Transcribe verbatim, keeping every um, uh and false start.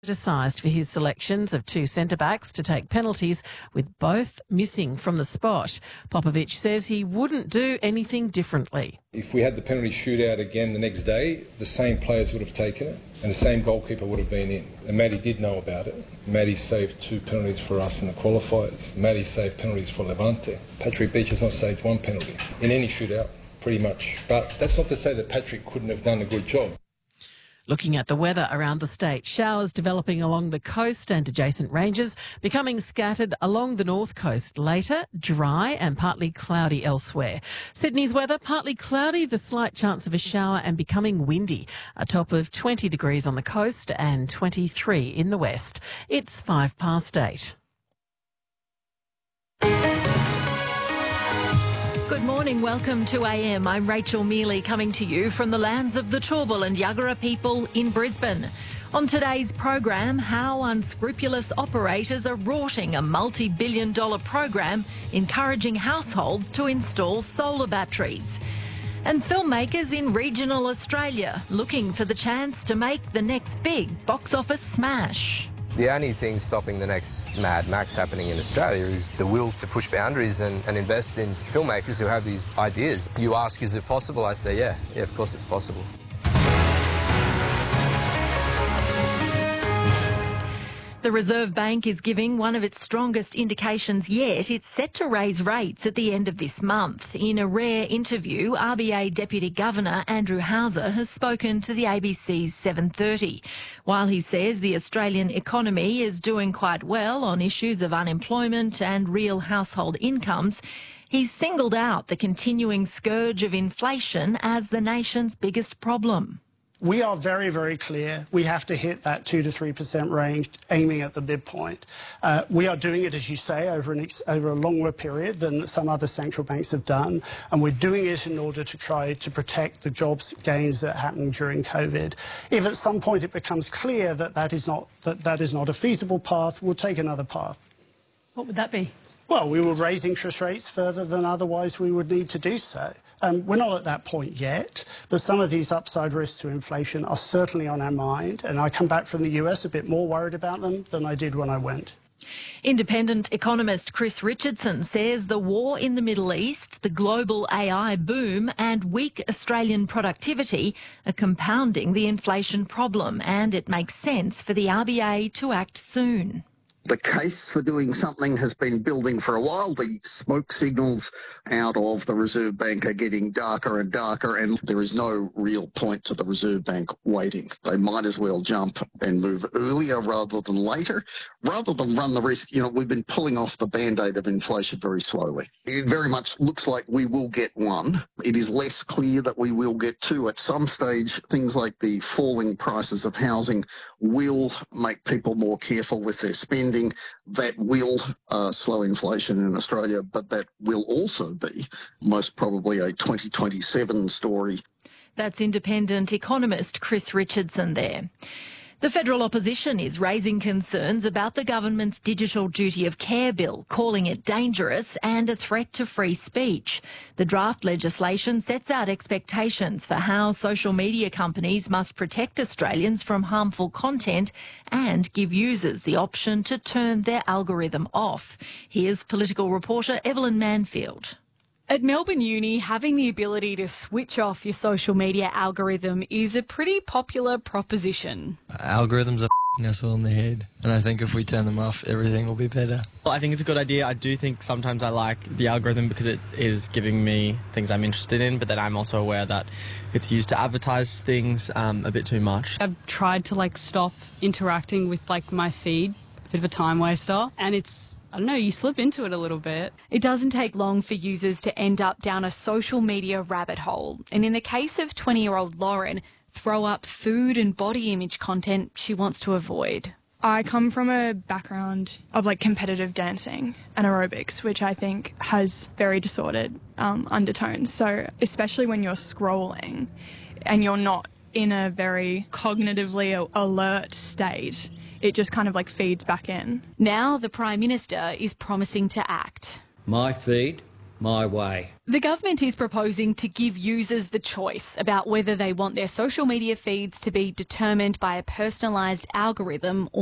criticised for his selections of two centre-backs to take penalties, with both missing from the spot. Popovic says he wouldn't do anything differently. If we had the penalty shootout again the next day, the same players would have taken it and the same goalkeeper would have been in. And Matty did know about it. Matty saved two penalties for us in the qualifiers. Matty saved penalties for Levante. Patrick Beach has not saved one penalty in any shootout, pretty much. But that's not to say that Patrick couldn't have done a good job. Looking at the weather around the state, showers developing along the coast and adjacent ranges, becoming scattered along the north coast later, dry and partly cloudy elsewhere. Sydney's weather, partly cloudy, the slight chance of a shower and becoming windy, a top of twenty degrees on the coast and twenty-three in the west. It's five past eight. Good morning, welcome to A M. I'm Rachel Mealy, coming to you from the lands of the Turrbal and Yuggera people in Brisbane. On today's program, how unscrupulous operators are rorting a multi-billion dollar program encouraging households to install solar batteries. And filmmakers in regional Australia looking for the chance to make the next big box office smash. The only thing stopping the next Mad Max happening in Australia is the will to push boundaries and, and invest in filmmakers who have these ideas. You ask, is it possible? I say, yeah, yeah, of course it's possible. The Reserve Bank is giving one of its strongest indications yet. It's set to raise rates at the end of this month. In a rare interview, R B A Deputy Governor Andrew Hauser has spoken to the A B C's seven thirty. While he says the Australian economy is doing quite well on issues of unemployment and real household incomes, he's singled out the continuing scourge of inflation as the nation's biggest problem. We are very, very clear. We have to hit that two to three percent range, aiming at the midpoint. Uh, we are doing it, as you say, over, an ex over a longer period than some other central banks have done, and we're doing it in order to try to protect the jobs gains that happened during COVID. If at some point it becomes clear that that is not, that that is not a feasible path, we'll take another path. What would that be? Well, we will raise interest rates further than otherwise we would need to do so. Um, we're not at that point yet, but some of these upside risks to inflation are certainly on our mind, and I come back from the U S a bit more worried about them than I did when I went. Independent economist Chris Richardson says the war in the Middle East, the global A I boom and weak Australian productivity are compounding the inflation problem, and it makes sense for the R B A to act soon. The case for doing something has been building for a while. The smoke signals out of the Reserve Bank are getting darker and darker, and there is no real point to the Reserve Bank waiting. They might as well jump and move earlier rather than later, rather than run the risk. You know, we've been pulling off the Band-Aid of inflation very slowly. It very much looks like we will get one. It is less clear that we will get two. At some stage, things like the falling prices of housing will make people more careful with their spending. That will uh, slow inflation in Australia, but that will also be most probably a twenty twenty-seven story. That's independent economist Chris Richardson there. The federal opposition is raising concerns about the government's digital duty of care bill, calling it dangerous and a threat to free speech. The draft legislation sets out expectations for how social media companies must protect Australians from harmful content and give users the option to turn their algorithm off. Here's political reporter Evelyn Manfield. At Melbourne Uni, having the ability to switch off your social media algorithm is a pretty popular proposition. Algorithms are f***ing us all in the head, and I think if we turn them off, everything will be better. Well, I think it's a good idea. I do think sometimes I like the algorithm because it is giving me things I'm interested in, but then I'm also aware that it's used to advertise things um, a bit too much. I've tried to like stop interacting with like my feed, a bit of a time waster, and it's I don't know, you slip into it a little bit. It doesn't take long for users to end up down a social media rabbit hole. And in the case of twenty-year-old Lauren, throw up food and body image content she wants to avoid. I come from a background of like competitive dancing and aerobics, which I think has very distorted um, undertones. So especially when you're scrolling and you're not in a very cognitively alert state, it just kind of like feeds back in. Now the Prime Minister is promising to act. My feed my way. The government is proposing to give users the choice about whether they want their social media feeds to be determined by a personalised algorithm or